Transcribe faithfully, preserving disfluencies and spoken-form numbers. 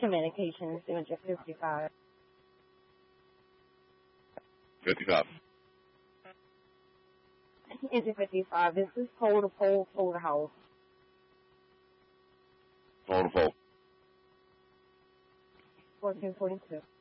communication is engine fifty-five. fifty-five. Engine fifty-five, this is pole to pole, pole to house. Pole to pole. fourteen forty-two.